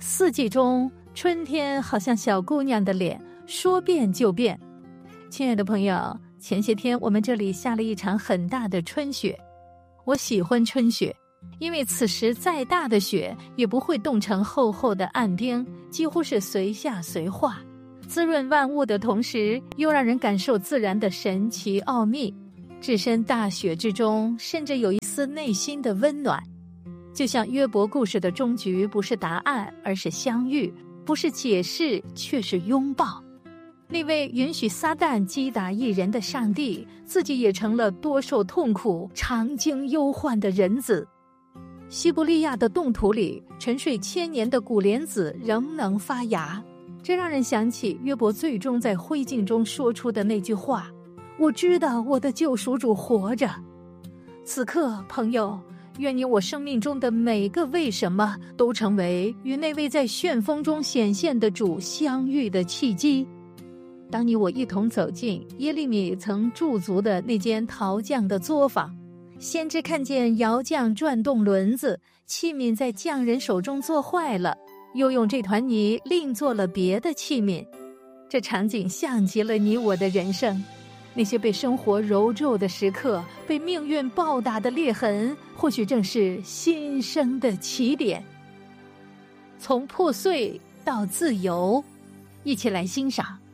四季中，春天好像小姑娘的脸，说变就变。亲爱的朋友，前些天我们这里下了一场很大的春雪。我喜欢春雪，因为此时再大的雪也不会冻成厚厚的暗冰，几乎是随下随化，滋润万物的同时，又让人感受自然的神奇奥秘。置身大雪之中，甚至有一丝内心的温暖。就像约伯故事的终局不是答案，而是相遇；不是解释，却是拥抱。那位允许撒旦击打一人的上帝，自己也成了多受痛苦、常经忧患的人子。西伯利亚的冻土里，沉睡千年的古莲子仍能发芽，这让人想起约伯最终在灰烬中说出的那句话：我知道我的救赎主活着。此刻，朋友，愿你我生命中的每个为什么都成为与那位在旋风中显现的主相遇的契机。当你我一同走进耶利米曾驻足的那间陶匠的作坊，先知看见窑匠转动轮子，器皿在匠人手中做坏了，又用这团泥另做了别的器皿。这场景像极了你我的人生，那些被生活揉皱的时刻，被命运暴打的裂痕，或许正是新生的起点。从破碎到自由，一起来欣赏